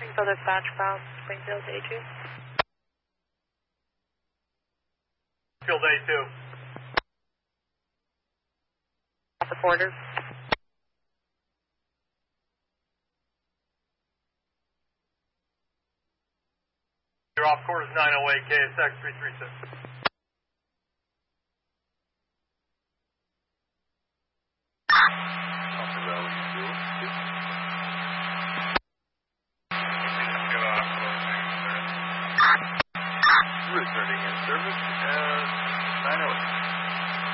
Springfield dispatch from Springfield A2. Springfield A2. Off the quarter. You're off course 908 KSX 336.